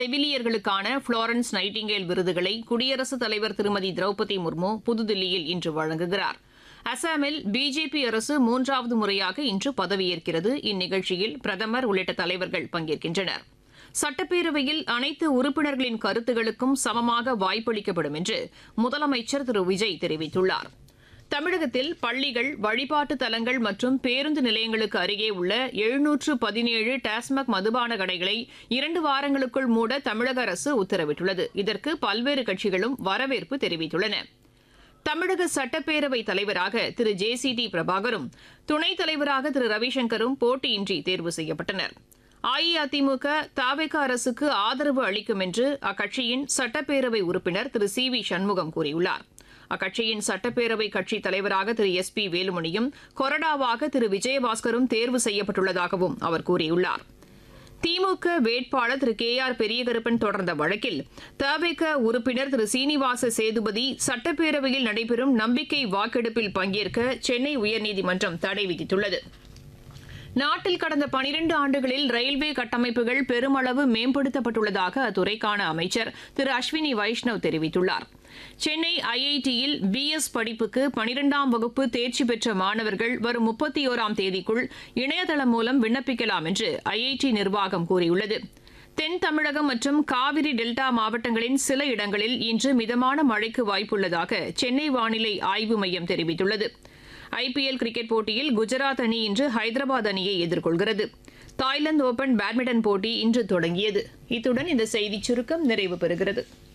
செவிலியர்களுக்கான Florence Nightingale விருதுகளை குடியரசுத் தலைவர் திருமதி திரௌபதி முர்மு புதுதில்லியில் இன்று வழங்குகிறார். அசாமில் பிஜேபி அரசு 3வது முறையாக இன்று பதவியேற்கிறது. இந்நிகழ்ச்சியில் பிரதமர் உள்ளிட்ட தலைவர்கள் பங்கேற்கின்றனர். சட்டப்பேரவையில் அனைத்து உறுப்பினர்களின் கருத்துகளுக்கும் சமமாக வாய்ப்பளிக்கப்படும் என்று முதலமைச்சர் திரு விஜய் தெரிவித்துள்ளார். தமிழகத்தில் பள்ளிகள், வழிபாட்டு தலங்கள் மற்றும் பேருந்து நிலையங்களுக்கு அருகே உள்ள 717 டாஸ்மாக் மதுபான கடைகளை 2 வாரங்களுக்குள் மூட தமிழக அரசு உத்தரவிட்டுள்ளது. இதற்கு பல்வேறு கட்சிகளும் வரவேற்பு தெரிவித்துள்ளன. தமிழக சட்டப்பேரவைத் தலைவராக திரு ஜே.சி.டி. பிரபாகரும், துணைத் தலைவராக திரு ரவிசங்கரும் போட்டியின்றி தேர்வு செய்யப்பட்டனர். அஇஅதிமுக தவேக அரசுக்கு ஆதரவு அளிக்கும் என்று அக்கட்சியின் சட்டப்பேரவை உறுப்பினர் திரு சி.வி. சண்முகம் கூறியுள்ளார். அக்கட்சியின் சட்டப்பேரவை கட்சித் தலைவராக திரு எஸ்.பி. வேலுமணியும், கொறடாவாக திரு விஜயபாஸ்கரும் தேர்வு செய்யப்பட்டுள்ளதாகவும் அவர் கூறியுள்ளார். திமுக வேட்பாளர் திரு கே.ஆர். பெரியகருப்பன் தொடர்ந்த வழக்கில் தவேக உறுப்பினர் திரு சீனிவாச சேதுபதி சட்டப்பேரவையில் நடைபெறும் நம்பிக்கை வாக்கெடுப்பில் பங்கேற்க சென்னை உயர்நீதிமன்றம் தடை விதித்துள்ளது. நாட்டில் கடந்த 12 ஆண்டுகளில் ரயில்வே கட்டமைப்புகள் பெருமளவு மேம்படுத்தப்பட்டுள்ளதாக அத்துறைக்கான அமைச்சர் திரு அஸ்வினி வைஷ்ணவ் தெரிவித்துள்ளார். சென்னை ஐஐடியில் பிஎஸ் படிப்புக்கு 12ஆம் வகுப்பு தேர்ச்சி பெற்ற மாணவர்கள் வரும் 31ஆம் தேதிக்குள் இணையதளம் மூலம் விண்ணப்பிக்கலாம் என்று ஐஐடி நிர்வாகம் கூறியுள்ளது. தென் தமிழகம் மற்றும் காவிரி டெல்டா மாவட்டங்களின் சில இடங்களில் இன்று மிதமான மழைக்கு வாய்ப்புள்ளதாக சென்னை வானிலை ஆய்வு மையம் தெரிவித்துள்ளது. ஐபிஎல் கிரிக்கெட் போட்டியில் குஜராத் அணி இன்று ஹைதராபாத் அணியை எதிர்கொள்கிறது. தாய்லாந்து ஓபன் பேட்மிண்டன் போட்டி இன்று தொடங்கியது. இத்துடன் இந்த செய்திச் சுருக்கம் நிறைவு பெறுகிறது.